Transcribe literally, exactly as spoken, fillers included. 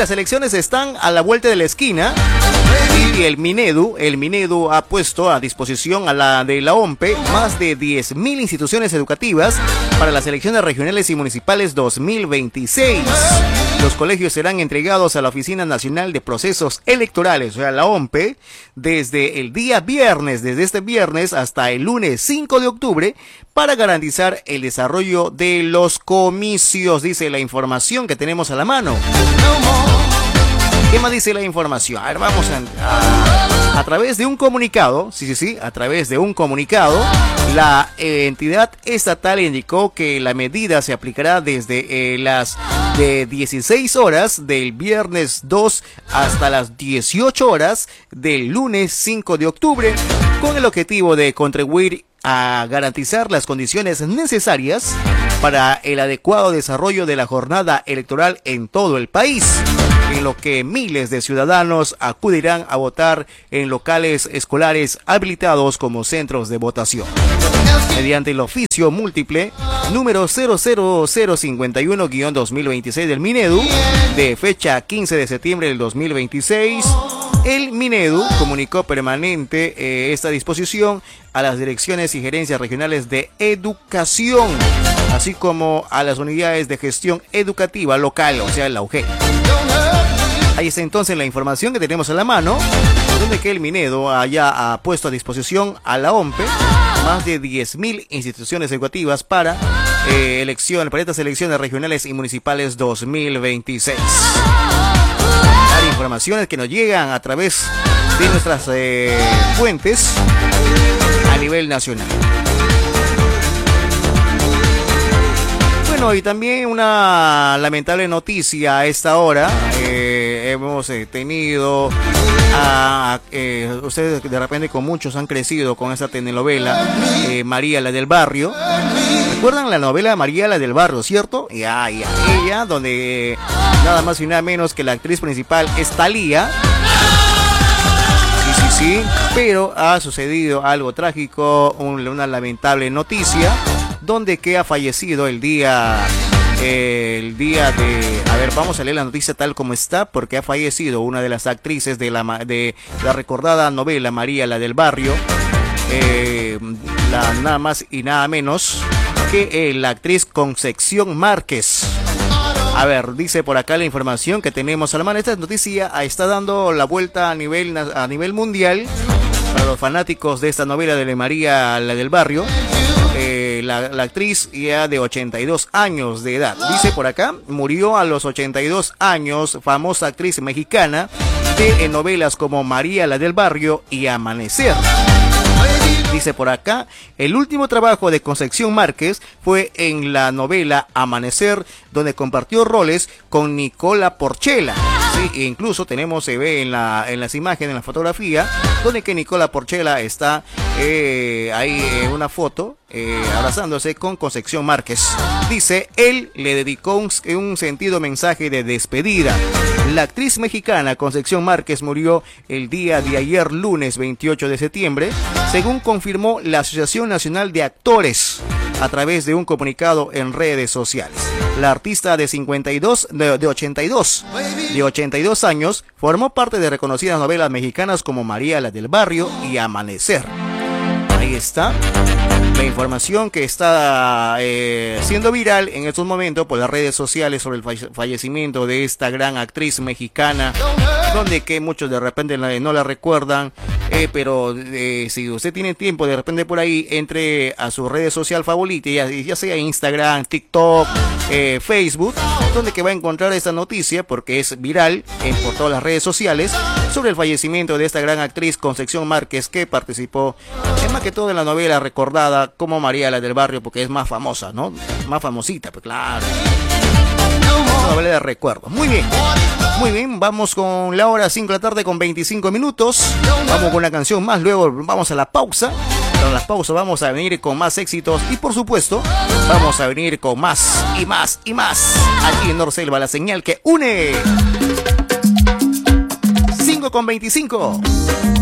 las elecciones están a la vuelta de la esquina y el Minedu, el Minedu ha puesto a disposición a la de la O M P E más de diez mil instituciones educativas para las elecciones regionales y municipales dos mil veintiséis. Los colegios serán entregados a la Oficina Nacional de Procesos Electorales, o sea, la O M P E, desde el día viernes, desde este viernes hasta el lunes cinco de octubre, para garantizar el desarrollo de los comicios, dice la información que tenemos a la mano. ¿Qué más dice la información? A ver, vamos a, a, a través de un comunicado, sí, sí, sí, a través de un comunicado, la eh, entidad estatal indicó que la medida se aplicará desde eh, las de dieciséis horas del viernes dos hasta las dieciocho horas del lunes cinco de octubre, con el objetivo de contribuir a garantizar las condiciones necesarias para el adecuado desarrollo de la jornada electoral en todo el país, en lo que miles de ciudadanos acudirán a votar en locales escolares habilitados como centros de votación. Mediante el oficio múltiple número cero cero cero cincuenta y uno guión dos mil veintiséis del Minedu, de fecha quince de septiembre del dos mil veintiséis, el Minedu comunicó permanente eh, esta disposición a las direcciones y gerencias regionales de educación, así como a las unidades de gestión educativa local, o sea, la U G E. Ahí está entonces la información que tenemos a la mano, donde que el Minedu haya puesto a disposición a la O M P E más de diez mil instituciones educativas para eh, elecciones, para estas elecciones regionales y municipales dos mil veintiséis. Hay informaciones que nos llegan a través de nuestras eh, fuentes a nivel nacional. Bueno, y también una lamentable noticia a esta hora. Eh, hemos eh, tenido a, eh, ustedes de repente con muchos han crecido con esta telenovela eh, María la del Barrio. ¿Recuerdan la novela María la del Barrio, cierto? Ya, ya, ella, donde eh, nada más y nada menos que la actriz principal es Thalía. Sí, sí, sí, pero ha sucedido algo trágico, un, una lamentable noticia, donde que ha fallecido el día, eh, el día de, a ver, vamos a leer la noticia tal como está, porque ha fallecido una de las actrices de la, de la recordada novela María la del Barrio, eh, la, nada más y nada menos que eh, la actriz Concepción Márquez. A ver, dice por acá la información que tenemos a la mano. Esta noticia está dando la vuelta a nivel, a nivel mundial para los fanáticos de esta novela de María la del Barrio. Eh, la, la actriz ya de ochenta y dos años de edad. Dice por acá, murió a los ochenta y dos años, famosa actriz mexicana de novelas como María la del Barrio y Amanecer. Dice por acá, el último trabajo de Concepción Márquez fue en la novela Amanecer, donde compartió roles con Nicola Porchela. Sí, e incluso tenemos, se ve en, la, en las imágenes, en la fotografía, donde que Nicola Porchela está eh, ahí en una foto, eh, abrazándose con Concepción Márquez. Dice, él le dedicó un, un sentido mensaje de despedida. La actriz mexicana Concepción Márquez murió el día de ayer, lunes veintiocho de septiembre, según confirmó la Asociación Nacional de Actores a través de un comunicado en redes sociales. La artista de cincuenta y dos, de, de ochenta y dos, de ochenta y dos años, formó parte de reconocidas novelas mexicanas como María la del Barrio y Amanecer. Ahí está la información que está eh, siendo viral en estos momentos por las redes sociales sobre el falle- fallecimiento de esta gran actriz mexicana, donde que muchos de repente no la recuerdan, eh, pero eh, si usted tiene tiempo de repente por ahí, entre a su red social favorita, ya, ya sea Instagram, TikTok, eh, Facebook, donde que va a encontrar esta noticia porque es viral en, por todas las redes sociales, sobre el fallecimiento de esta gran actriz Concepción Márquez, que participó es más que todo en la novela recordada como María la del Barrio, porque es más famosa, ¿no? Más famosita, pues claro. Una novela de recuerdo. Muy bien, muy bien, vamos con la hora cinco de la tarde con veinticinco minutos. Vamos con una canción más, luego vamos a la pausa. Tras la pausa vamos a venir con más éxitos y por supuesto vamos a venir con más y más y más. Aquí en Norselva, la señal que une. cinco con veinticinco.